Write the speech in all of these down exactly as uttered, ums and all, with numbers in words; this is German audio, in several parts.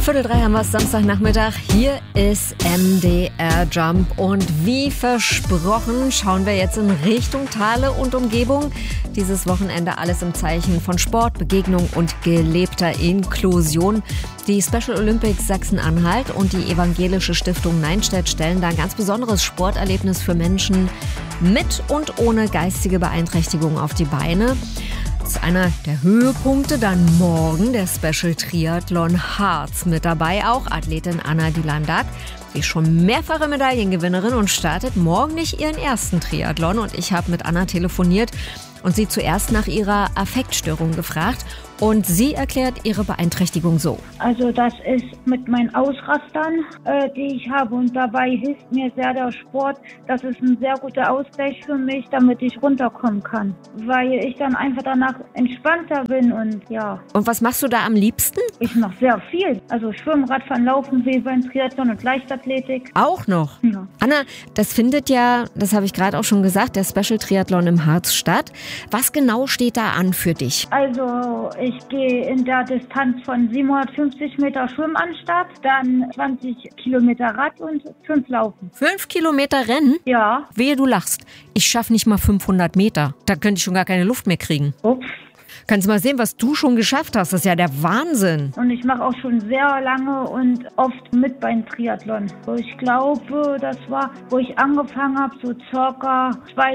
Viertel drei haben wir es, Samstagnachmittag. Hier ist M D R Jump und wie versprochen schauen wir jetzt in Richtung Thale und Umgebung. Dieses Wochenende alles im Zeichen von Sport, Begegnung und gelebter Inklusion. Die Special Olympics Sachsen-Anhalt und die evangelische Stiftung Neinstedt stellen da ein ganz besonderes Sporterlebnis für Menschen mit und ohne geistige Beeinträchtigung auf die Beine. Das ist einer der Höhepunkte. Dann morgen der Special Triathlon Harz. Mit dabei auch Athletin Anna Dilandak. Sie ist schon mehrfache Medaillengewinnerin und startet morgen nicht ihren ersten Triathlon. Und ich habe mit Anna telefoniert und sie zuerst nach ihrer Affektstörung gefragt. Und sie erklärt ihre Beeinträchtigung so. Also das ist mit meinen Ausrastern, äh, die ich habe. Und dabei hilft mir sehr der Sport. Das ist ein sehr guter Ausgleich für mich, damit ich runterkommen kann. Weil ich dann einfach danach entspannter bin und ja. Und was machst du da am liebsten? Ich mache sehr viel. Also Schwimmen, Radfahren, Laufen, Segeln, Triathlon und Leichtathletik. Auch noch? Ja. Anna, das findet ja, das habe ich gerade auch schon gesagt, der Special Triathlon im Harz statt. Was genau steht da an für dich? Also ich gehe in der Distanz von siebenhundertfünfzig Meter Schwimmen an Start, dann zwanzig Kilometer Rad und fünf Laufen. Fünf Kilometer Rennen? Ja. Wehe, du lachst. Ich schaffe nicht mal fünfhundert Meter. Da könnte ich schon gar keine Luft mehr kriegen. Ups. Kannst du mal sehen, was du schon geschafft hast. Das ist ja der Wahnsinn. Und ich mache auch schon sehr lange und oft mit beim Triathlon. Ich glaube, das war, wo ich angefangen habe, so circa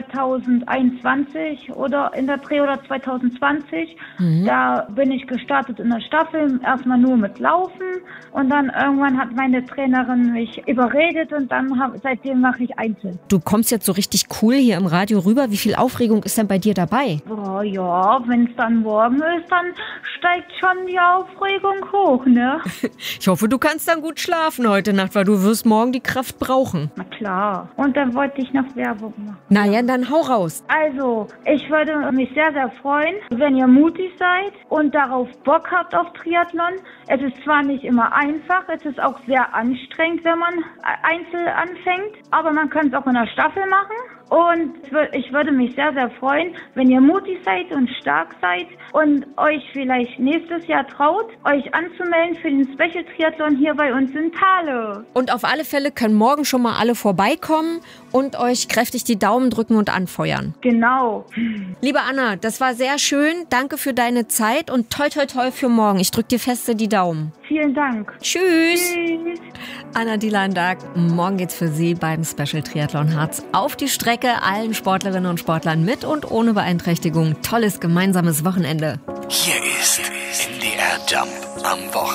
zweitausendeinundzwanzig oder in der Dreh oder zweitausendzwanzig. Mhm. Da bin ich gestartet in der Staffel, erstmal nur mit Laufen. Und dann irgendwann hat meine Trainerin mich überredet und dann hab, seitdem mache ich Einzel. Du kommst jetzt so richtig cool hier im Radio rüber. Wie viel Aufregung ist denn bei dir dabei? Oh ja, wenn es dann morgen ist, dann steigt schon die Aufregung hoch, ne? Ich hoffe, du kannst dann gut schlafen heute Nacht, weil du wirst morgen die Kraft brauchen. Na klar. Und dann wollte ich noch Werbung machen. Na ja, dann hau raus. Also, ich würde mich sehr, sehr freuen, wenn ihr mutig seid und darauf Bock habt auf Triathlon. Es ist zwar nicht immer einfach, es ist auch sehr anstrengend, wenn man einzeln anfängt, aber man kann es auch in der Staffel machen. Und ich würde mich sehr, sehr freuen, wenn ihr mutig seid und stark seid und euch vielleicht nächstes Jahr traut, euch anzumelden für den Special Triathlon hier bei uns in Thale. Und auf alle Fälle können morgen schon mal alle vorbeikommen und euch kräftig die Daumen drücken und anfeuern. Genau. Liebe Anna, das war sehr schön. Danke für deine Zeit und toi toi toi für morgen. Ich drücke dir feste die Daumen. Vielen Dank. Tschüss. Tschüss. Anna Dilandak, morgen geht's für Sie beim Special Triathlon Harz auf die Strecke. Allen Sportlerinnen und Sportlern mit und ohne Beeinträchtigung. Tolles gemeinsames Wochenende. Hier ist M D R Jump am Wochenende.